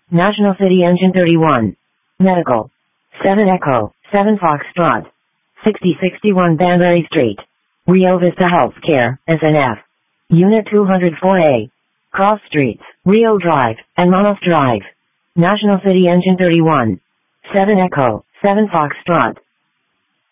National City Engine 31. Medical. 7 Echo, 7 Foxtrot. 6061 Banbury Street. Rio Vista Healthcare, SNF. Unit 204A. Cross Streets, Rio Drive, and Manos Drive. National City Engine 31. 7 Echo, 7 Foxtrot.